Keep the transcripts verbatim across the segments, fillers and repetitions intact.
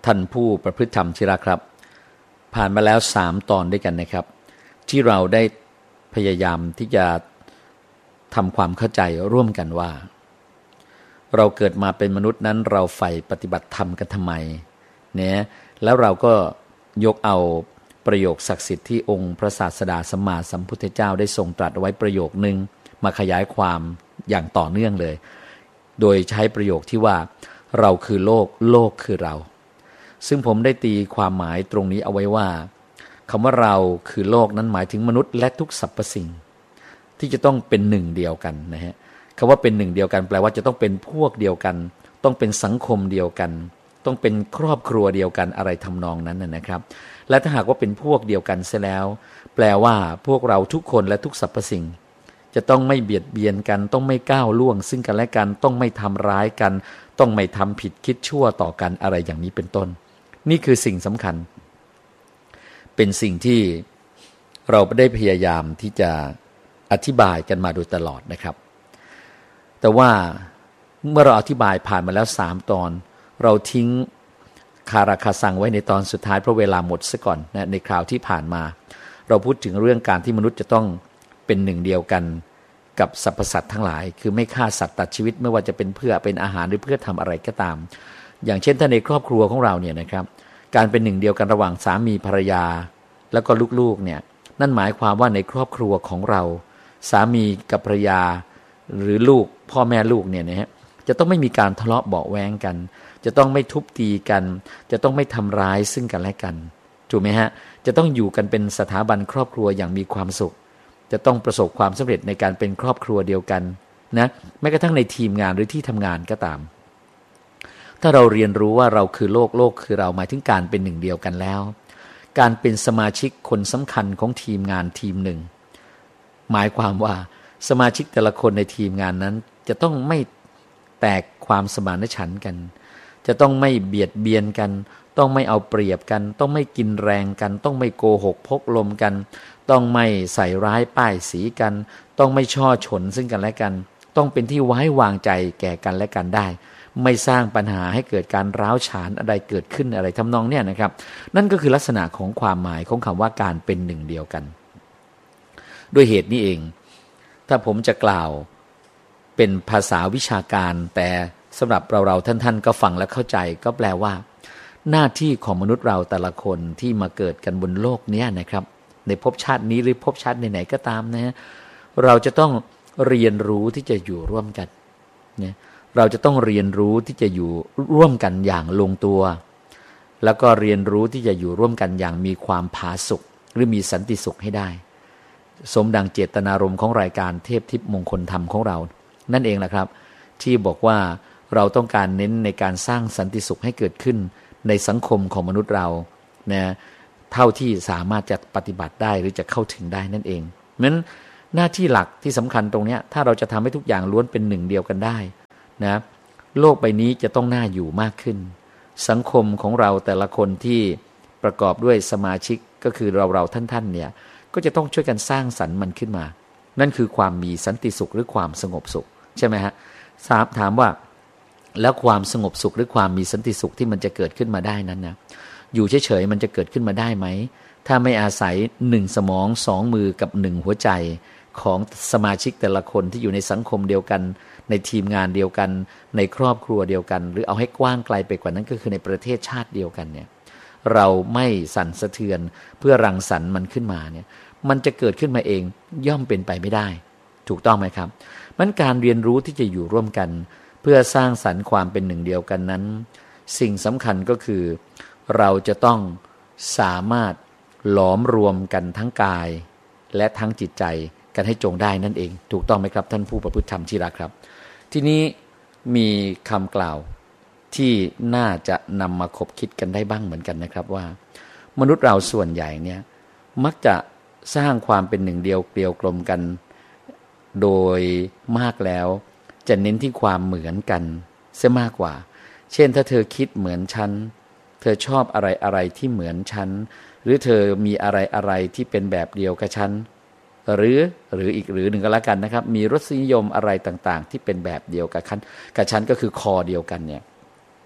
ท่านผู้ประพฤติธรรมที่รักครับผ่านมาแล้วสามตอนด้วยกันนะครับที่เราได้พยายามที่จะทำความเข้าใจร่วมกันว่าเราเกิดมาเป็นมนุษย์นั้นเราใฝ่ปฏิบัติธรรมกันทำไมเนี่ยแล้วเราก็ยกเอาประโยคศักดิ์สิทธิ์ที่องค์พระศาสดาสัมมาสัมพุทธเจ้าได้ทรงตรัสไว้ประโยคนึงมาขยายความอย่างต่อเนื่องเลยโดยใช้ประโยคที่ว่าเราคือโลกโลกคือเราซึ่งผมได้ตีความหมายตรงนี้เอาไว้ว่าคำว่าเราคือโลกนั้นหมายถึงมนุษย์และทุกสรรพสิ่งที่จะต้องเป็นหนึ่งเดียวกันนะฮะคำว่าเป็นหนึ่งเดียวกันแปลว่าจะต้องเป็นพวกเดียวกันต้องเป็นสังคมเดียวกันต้องเป็นครอบครัวเดียวกันอะไรทำนองนั้นนะครับและถ้าหากว่าเป็นพวกเดียวกันเสียแล้วแปลว่าพวกเราทุกคนและทุกสรรพสิ่งจะต้องไม่เบียดเบียนกันต้องไม่ก้าวล่วงซึ่งกันและกันต้องไม่ทำร้ายกันต้องไม่ทำผิดคิดชั่วต่อกันอะไรอย่างนี้เป็นต้นนี่คือสิ่งสำคัญเป็นสิ่งที่เราได้พยายามที่จะอธิบายกันมาโดยตลอดนะครับแต่ว่าเมื่อเราอธิบายผ่านมาแล้วสามตอนเราทิ้งคาราคาซังไว้ในตอนสุดท้ายเพราะเวลาหมดซะก่อนนะในคราวที่ผ่านมาเราพูดถึงเรื่องการที่มนุษย์จะต้องเป็นหนึ่งเดียวกันกับสรรพสัตว์ทั้งหลายคือไม่ฆ่าสัตว์ตัดชีวิตไม่ว่าจะเป็นเพื่อเป็นอาหารหรือเพื่อทำอะไรก็ตามอย่างเช่นถ้าในครอบครัวของเราเนี่ยนะครับการเป็นหนึ่งเดียวกันระหว่างสามีภรรยาแล้วก็ลูกๆเนี่ยนั่นหมายความว่าในครอบครัวของเราสามีกับภรรยาหรือลูกพ่อแม่ลูกเนี่ยนะฮะจะต้องไม่มีการทะเลาะเบาะแว้งกันจะต้องไม่ทุบตีกันจะต้องไม่ทำร้ายซึ่งกันและกันถูกไหมฮะจะต้องอยู่กันเป็นสถาบันครอบครัวอย่างมีความสุขจะต้องประสบความสำเร็จในการเป็นครอบครัวเดียวกันนะแม้กระทั่งในทีมงานหรือที่ทำงานก็ตามถ้าเราเรียนรู้ว่าเราคือโลกโลกคือเราหมายถึงการเป็นหนึ่งเดียวกันแล้วการเป็นสมาชิกคนสำคัญของทีมงานทีมหนึ่งหมายความว่าสมาชิกแต่ละคนในทีมงานนั้นจะต้องไม่แตกความสมานฉันท์กันจะต้องไม่เบียดเบียนกันต้องไม่เอาเปรียบกันต้องไม่กินแรงกันต้องไม่โกหกพกลมกันต้องไม่ใส่ร้ายป้ายสีกันต้องไม่ช่อฉนซึ่งกันและกันต้องเป็นที่ไว้วางใจแก่กันและกันได้ไม่สร้างปัญหาให้เกิดการร้าวฉานอะไรเกิดขึ้นอะไรทำนองเนี้ยนะครับนั่นก็คือลักษณะของความหมายของคำว่าการเป็นหนึ่งเดียวกันด้วยเหตุนี้เองถ้าผมจะกล่าวเป็นภาษาวิชาการแต่สำหรับเราเราท่านๆก็ฟังและเข้าใจก็แปลว่าหน้าที่ของมนุษย์เราแต่ละคนที่มาเกิดกันบนโลกนี้นะครับในภพชาตินี้หรือภพชาติไหนๆก็ตามนะเราจะต้องเรียนรู้ที่จะอยู่ร่วมกันเนี่ยเราจะต้องเรียนรู้ที่จะอยู่ร่วมกันอย่างลงตัวแล้วก็เรียนรู้ที่จะอยู่ร่วมกันอย่างมีความผาสุกหรือมีสันติสุขให้ได้สมดังเจตนารมณ์ของรายการเทพทิพย์มงคลธรรมของเรานั่นเองแหละครับที่บอกว่าเราต้องการเน้นในการสร้างสันติสุขให้เกิดขึ้นในสังคมของมนุษย์เรานะเท่าที่สามารถจะปฏิบัติได้หรือจะเข้าถึงได้นั่นเองเพราะฉะนั้นหน้าที่หลักที่สำคัญตรงนี้ถ้าเราจะทำให้ทุกอย่างล้วนเป็นหนึ่งเดียวกันได้นะโลกใบนี้จะต้องน่าอยู่มากขึ้นสังคมของเราแต่ละคนที่ประกอบด้วยสมาชิกก็คือเราเราท่านๆเนี่ยก็จะต้องช่วยกันสร้างสรรค์มันขึ้นมานั่นคือความมีสันติสุขหรือความสงบสุขใช่ไหมฮะถามว่าแล้วความสงบสุขหรือความมีสันติสุขที่มันจะเกิดขึ้นมาได้นั้นนะอยู่เฉยๆมันจะเกิดขึ้นมาได้ไหมถ้าไม่อาศัยหนึ่งสมองสองมือกับหนึ่งหัวใจของสมาชิกแต่ละคนที่อยู่ในสังคมเดียวกันในทีมงานเดียวกันในครอบครัวเดียวกันหรือเอาให้กว้างไกลไปกว่านั้นก็คือในประเทศชาติเดียวกันเนี่ยเราไม่สั่นสะเทือนเพื่อรังสรรค์มันขึ้นมาเนี่ยมันจะเกิดขึ้นมาเองย่อมเป็นไปไม่ได้ถูกต้องไหมครับมันการเรียนรู้ที่จะอยู่ร่วมกันเพื่อสร้างสรรค์ความเป็นหนึ่งเดียวกันนั้นสิ่งสำคัญก็คือเราจะต้องสามารถหลอมรวมกันทั้งกายและทั้งจิตใจกันให้จงได้นั่นเองถูกต้องไหมครับท่านผู้ประพฤติธรรมที่รักครับทีนี้มีคำกล่าวที่น่าจะนำมาคบคิดกันได้บ้างเหมือนกันนะครับว่ามนุษย์เราส่วนใหญ่เนี่ยมักจะสร้างความเป็นหนึ่งเดียวเกลียวกลมกันโดยมากแล้วจะเน้นที่ความเหมือนกันเสียมากกว่าเช่นถ้าเธอคิดเหมือนฉันเธอชอบอะไรอะไรที่เหมือนฉันหรือเธอมีอะไรอะไรที่เป็นแบบเดียวกับฉันหรือหรืออีกหรือหนึ่งก็แล้วกันนะครับมีรสนิยมอะไรต่างๆที่เป็นแบบเดียวกับฉันกับฉันก็คือคอเดียวกันเนี่ย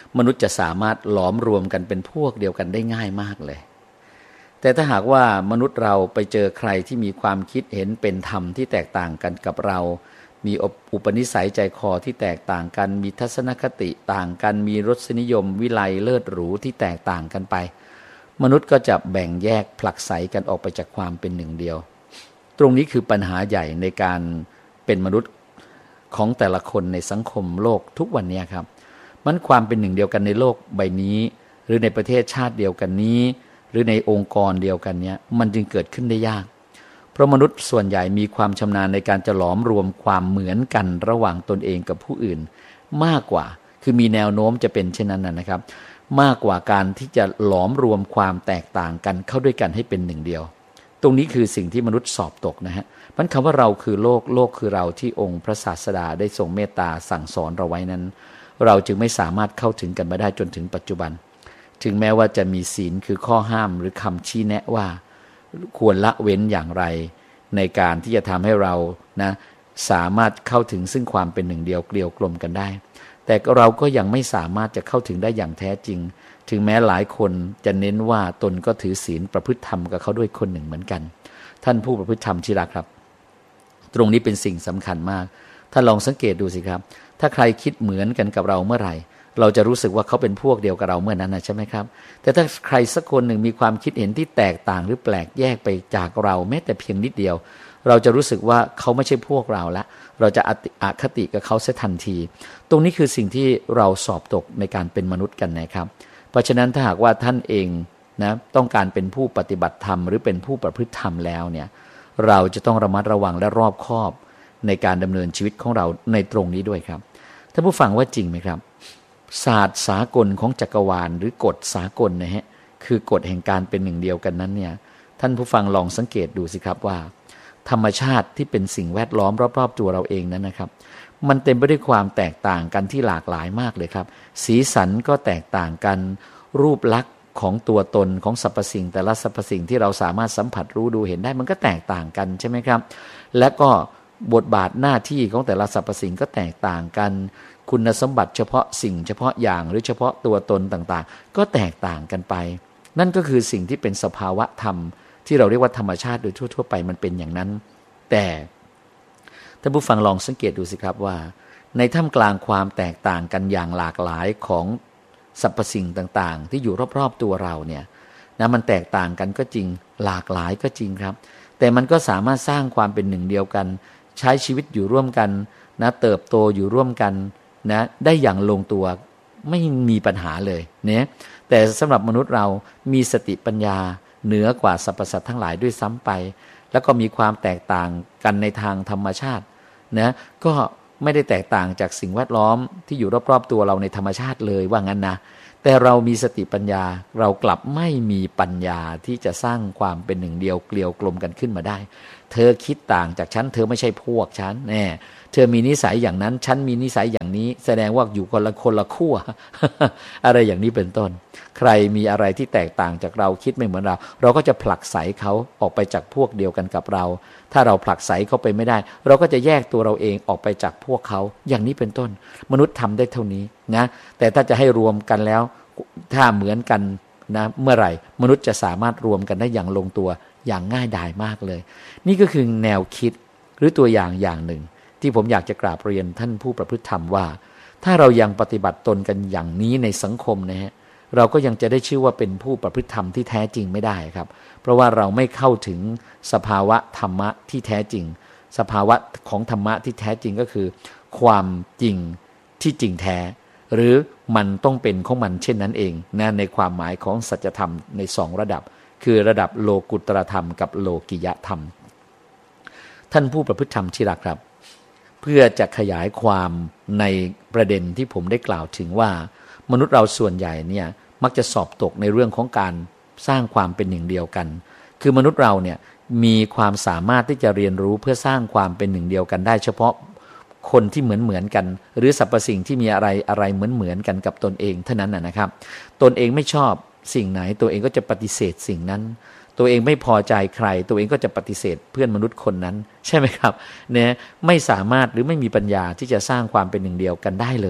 มนุษย์จะสามารถหลอมรวมกันเป็นพวกเดียวกันได้ง่ายมากเลยแต่ถ้าหากว่ามนุษย์เราไปเจอใครที่มีความคิดเห็นเป็นธรรมที่แตกต่างกันกับเรามีอุปนิสัยใจคอที่แตกต่างกันมีทัศนคติต่างกันมีรสนิยมวิไลเลิศหรูที่แตกต่างกันไปมนุษย์ก็จะแบ่งแยกผลักไสกันออกไปจากความเป็นหนึ่งเดียวตรงนี้คือปัญหาใหญ่ในการเป็นมนุษย์ของแต่ละคนในสังคมโลกทุกวันนี้ครับมันความเป็นหนึ่งเดียวกันในโลกใบนี้หรือในประเทศชาติเดียวกันนี้หรือในองค์กรเดียวกันเนี้ยมันจึงเกิดขึ้นได้ยากเพราะมนุษย์ส่วนใหญ่มีความชำนาญในการจะหลอมรวมความเหมือนกันระหว่างตนเองกับผู้อื่นมากกว่าคือมีแนวโน้มจะเป็นเช่นนั้นนะครับมากกว่าการที่จะหลอมรวมความแตกต่างกันเข้าด้วยกันให้เป็นหนึ่งเดียวตรงนี้คือสิ่งที่มนุษย์สอบตกนะฮะมันคำว่าเราคือโลกโลกคือเราที่องค์พระศาสดาได้ทรงเมตตาสั่งสอนเราไว้นั้นเราจึงไม่สามารถเข้าถึงกันมาได้จนถึงปัจจุบันถึงแม้ว่าจะมีศีลคือข้อห้ามหรือคำชี้แนะว่าควรละเว้นอย่างไรในการที่จะทำให้เรานะสามารถเข้าถึงซึ่งความเป็นหนึ่งเดียวเกลียวกลมกันได้แต่เราก็ยังไม่สามารถจะเข้าถึงได้อย่างแท้จริงถึงแม้หลายคนจะเน้นว่าตนก็ถือศีลประพฤติธรรมกับเขาด้วยคนหนึ่งเหมือนกันท่านผู้ประพฤติธรรมที่รักครับตรงนี้เป็นสิ่งสำคัญมากถ้าลองสังเกตดูสิครับถ้าใครคิดเหมือนกันกับเราเมื่อไหร่เราจะรู้สึกว่าเขาเป็นพวกเดียวกับเราเมื่อนั้นนะใช่ไหมครับแต่ถ้าใครสักคนหนึ่งมีความคิดเห็นที่แตกต่างหรือแปลกแยกไปจากเราแม้แต่เพียงนิดเดียวเราจะรู้สึกว่าเขาไม่ใช่พวกเราละเราจะอคติกับเขาเสียทันทีตรงนี้คือสิ่งที่เราสอบตกในการเป็นมนุษย์กันนะครับเพราะฉะนั้นถ้าหากว่าท่านเองนะต้องการเป็นผู้ปฏิบัติธรรมหรือเป็นผู้ประพฤติธรรมแล้วเนี่ยเราจะต้องระมัดระวังและรอบคอบในการดำเนินชีวิตของเราในตรงนี้ด้วยครับท่านผู้ฟังว่าจริงไหมครับศาสตร์สากลของจักรวาลหรือกฎสากลนะฮะคือกฎแห่งการเป็นหนึ่งเดียวกันนั้นเนี่ยท่านผู้ฟังลองสังเกตดูสิครับว่าธรรมชาติที่เป็นสิ่งแวดล้อมรอบๆตัวเราเองนั้นนะครับมันเต็มไปด้วยความแตกต่างกันที่หลากหลายมากเลยครับสีสันก็แตกต่างกันรูปลักษณ์ของตัวตนของสรรพสิ่งแต่ละสรรพสิ่งที่เราสามารถสัมผัสรู้ดูเห็นได้มันก็แตกต่างกันใช่ไหมครับและก็บทบาทหน้าที่ของแต่ละสรรพสิ่งก็แตกต่างกันคุณสมบัติเฉพาะสิ่งเฉพาะอย่างหรือเฉพาะตัวตนต่างๆก็แตกต่างกันไปนั่นก็คือสิ่งที่เป็นสภาวะธรรมที่เราเรียกว่าธรรมชาติโดยทั่วๆไปมันเป็นอย่างนั้นแต่ท่านผู้ฟังลองสังเกตดูสิครับว่าในท่ามกลางความแตกต่างกันอย่างหลากหลายของสรรพสิ่งต่างๆที่อยู่รอบๆตัวเราเนี่ยนะมันแตกต่างกันก็จริงหลากหลายก็จริงครับแต่มันก็สามารถสร้างความเป็นหนึ่งเดียวกันใช้ชีวิตอยู่ร่วมกันนะเติบโตอยู่ร่วมกันนะได้อย่างลงตัวไม่มีปัญหาเลยเนี่ยแต่สำหรับมนุษย์เรามีสติปัญญาเหนือกว่าสรรพสัตว์ทั้งหลายด้วยซ้ำไปแล้วก็มีความแตกต่างกันในทางธรรมชาตินะก็ไม่ได้แตกต่างจากสิ่งแวดล้อมที่อยู่รอบๆตัวเราในธรรมชาติเลยว่างั้นนะแต่เรามีสติปัญญาเรากลับไม่มีปัญญาที่จะสร้างความเป็นหนึ่งเดียวเกลียวกลมกันขึ้นมาได้เธอคิดต่างจากฉันเธอไม่ใช่พวกฉันแน่เธอมีนิสัยอย่างนั้นฉันมีนิสัยอย่างนี้แสดงว่าอยู่คนละคนละขั้ว อะไรอย่างนี้เป็นต้นใครมีอะไรที่แตกต่างจากเราคิดไม่เหมือนเราเราก็จะผลักไสเขาออกไปจากพวกเดียวกันกับเราถ้าเราผลักไสเขาไปไม่ได้เราก็จะแยกตัวเราเองออกไปจากพวกเขาอย่างนี้เป็นต้นมนุษย์ทำได้เท่านี้นะแต่ถ้าจะให้รวมกันแล้วถ้าเหมือนกันนะเมื่อไหร่มนุษย์จะสามารถรวมกันได้อย่างลงตัวอย่างง่ายดายมากเลยนี่ก็คือแนวคิดหรือตัวอย่างอย่างหนึ่งที่ผมอยากจะกราบเรียนท่านผู้ประพฤติธรรมว่าถ้าเรายังปฏิบัติตนกันอย่างนี้ในสังคมนะฮะเราก็ยังจะได้ชื่อว่าเป็นผู้ประพฤติธรรมที่แท้จริงไม่ได้ครับเพราะว่าเราไม่เข้าถึงสภาวะธรรมะที่แท้จริงสภาวะของธรรมะที่แท้จริงก็คือความจริงที่จริงแท้หรือมันต้องเป็นของมันเช่นนั้นเองนะในความหมายของสัจธรรมในสองระดับคือระดับโลกุตตรธรรมกับโลกิยธรรมท่านผู้ประพฤติธรรมที่รักครับเพื่อจะขยายความในประเด็นที่ผมได้กล่าวถึงว่ามนุษย์เราส่วนใหญ่เนี่ยมักจะสอบตกในเรื่องของการสร้างความเป็นหนึ่งเดียวกันคือมนุษย์เราเนี่ยมีความสามารถที่จะเรียนรู้เพื่อสร้างความเป็นหนึ่งเดียวกันได้เฉพาะคนที่เหมือนเหมือนกันหรือสรรพสิ่งที่มีอะไรอะไรเหมือนเหมือนกันกับตนเองเท่านั้นนะครับตนเองไม่ชอบสิ่งไหนตัวเองก็จะปฏิเสธสิ่งนั้นตัวเองไม่พอใจใครตัวเองก็จะปฏิเสธเพื่อนมนุษย์คนนั้นใช่ไหมครับเนี่ยไม่สามารถหรือไม่มีปัญญาที่จะสร้างความเป็นหนึ่งเดียวกันได้เลย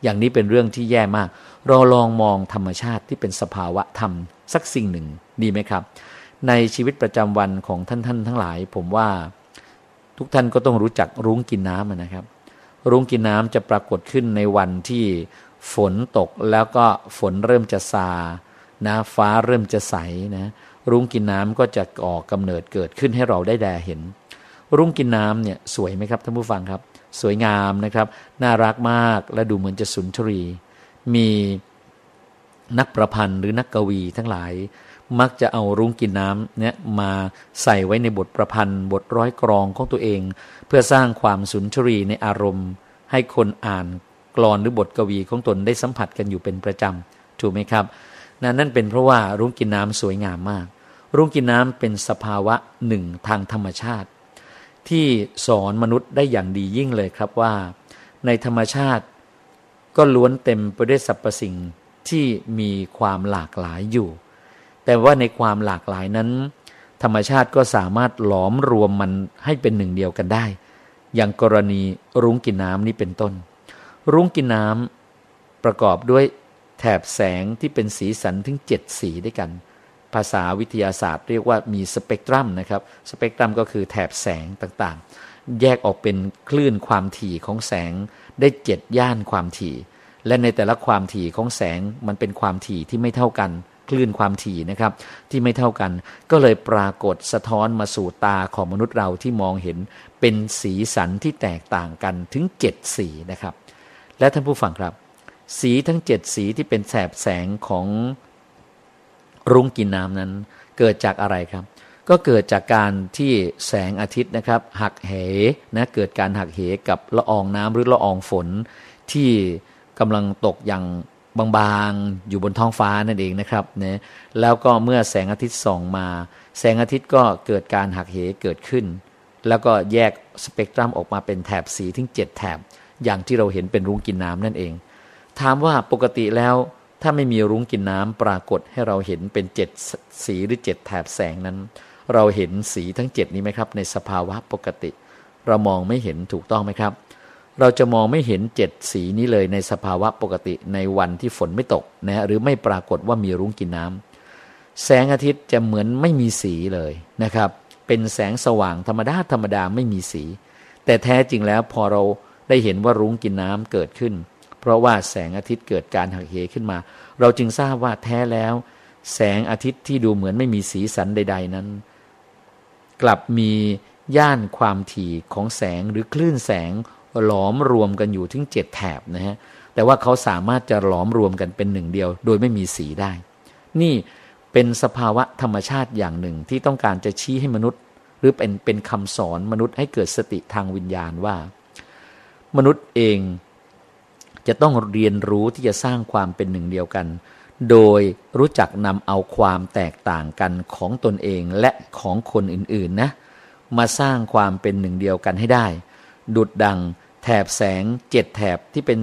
อย่างนี้เป็นเรื่องที่แย่มากเราลองมองธรรมชาติที่เป็นสภาวะธรรมสักสิ่งหนึ่งดีไหมครับในชีวิตประจำวันของท่านท่านทั้งหลายผมว่าทุกท่านก็ต้องรู้จักรุ้งกินน้ำนะครับรุ้งกินน้ำจะปรากฏขึ้นในวันที่ฝนตกแล้วก็ฝนเริ่มจะซานะฟ้าเริ่มจะใสนะรุ้งกินน้ำก็จะก่อกำเนิดเกิดขึ้นให้เราได้แลเห็นรุ้งกินน้ำเนี่ยสวยไหมครับท่านผู้ฟังครับสวยงามนะครับน่ารักมากและดูเหมือนจะสุนทรีมีนักประพันธ์หรือนักกวีทั้งหลายมักจะเอารุ้งกินน้ำเนี่ยมาใส่ไว้ในบทประพันธ์บทร้อยกลอนของตัวเองเพื่อสร้างความสุนทรีในอารมณ์ให้คนอ่านกลอนหรือบทกวีของตนได้สัมผัสกันอยู่เป็นประจำถูกไหมครับนั่นนั่นเป็นเพราะว่ารุ้งกินน้ำสวยงามมากรุ้งกินน้ำเป็นสภาวะหนึ่งทางธรรมชาติที่สอนมนุษย์ได้อย่างดียิ่งเลยครับว่าในธรรมชาติก็ล้วนเต็มไปด้วยสรรพสิ่งที่มีความหลากหลายอยู่แต่ว่าในความหลากหลายนั้นธรรมชาติก็สามารถหลอมรวมมันให้เป็นหนึ่งเดียวกันได้อย่างกรณีรุ้งกินน้ำนี้เป็นต้นรุ้งกินน้ำประกอบด้วยแถบแสงที่เป็นสีสันถึงเจ็ดสีด้วยกันภาษาวิทยาศาสตร์เรียกว่ามีสเปกตรัมนะครับสเปกตรัมก็คือแถบแสงต่างๆแยกออกเป็นคลื่นความถี่ของแสงได้เจ็ดย่านความถี่และในแต่ละความถี่ของแสงมันเป็นความถี่ที่ไม่เท่ากันคลื่นความถี่นะครับที่ไม่เท่ากันก็เลยปรากฏสะท้อนมาสู่ตาของมนุษย์เราที่มองเห็นเป็นสีสันที่แตกต่างกันถึงเจ็ดสีนะครับและท่านผู้ฟังครับสีทั้งเจ็ดสีที่เป็นแสบแสงของรุ้งกินน้ำนั้นเกิดจากอะไรครับก็เกิดจากการที่แสงอาทิตย์นะครับหักเหนะเกิดการหักเหกับละอองน้ำหรือละอองฝนที่กำลังตกอย่างบางๆอยู่บนท้องฟ้านั่นเองนะครับนะแล้วก็เมื่อแสงอาทิตย์ส่องมาแสงอาทิตย์ก็เกิดการหักเหเกิดขึ้นแล้วก็แยกสเปกตรัมออกมาเป็นแถบสีถึงเจ็ดแถบอย่างที่เราเห็นเป็นรุ้งกินน้ำนั่นเองถามว่าปกติแล้วถ้าไม่มีรุ้งกินน้ำปรากฏให้เราเห็นเป็นเจ็ดสีหรือเจ็ดแถบแสงนั้นเราเห็นสีทั้งเจ็ดนี้ไหมครับในสภาวะปกติเรามองไม่เห็นถูกต้องไหมครับเราจะมองไม่เห็นเจ็ดสีนี้เลยในสภาวะปกติในวันที่ฝนไม่ตกนะหรือไม่ปรากฏว่ามีรุ้งกินน้ำแสงอาทิตย์จะเหมือนไม่มีสีเลยนะครับเป็นแสงสว่างธรรมดาธรรมดาไม่มีสีแต่แท้จริงแล้วพอเราได้เห็นว่ารุ้งกินน้ำเกิดขึ้นเพราะว่าแสงอาทิตย์เกิดการหักเหขึ้นมาเราจึงทราบว่าแท้แล้วแสงอาทิตย์ที่ดูเหมือนไม่มีสีสันใดๆนั้นกลับมีย่านความถี่ของแสงหรือคลื่นแสงหลอมรวมกันอยู่ถึงเจ็ดแถบนะฮะแต่ว่าเขาสามารถจะหลอมรวมกันเป็นหนึ่งเดียวโดยไม่มีสีได้นี่เป็นสภาวะธรรมชาติอย่างหนึ่งที่ต้องการจะชี้ให้มนุษย์หรือเป็นเป็นคำสอนมนุษย์ให้เกิดสติทางวิญญาณว่ามนุษย์เองจะต้องเรียนรู้ที่จะสร้างความเป็นหนึ่งเดียวกันโดยรู้จักนำเอาความแตกต่างกันของตนเองและของคนอื่นๆนะมาสร้างความเป็นหนึ่งเดียวกันให้ได้ดุจดังแถบแสงเจ็ดแถบที่เป็น